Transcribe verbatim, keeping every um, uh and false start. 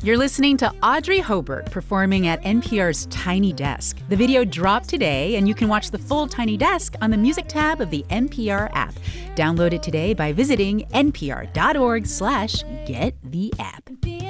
You're listening to Audrey Hobart performing at N P R's Tiny Desk. The video dropped today, and you can watch the full Tiny Desk on the Music tab of the N P R app. Download it today by visiting npr.org slash get the app.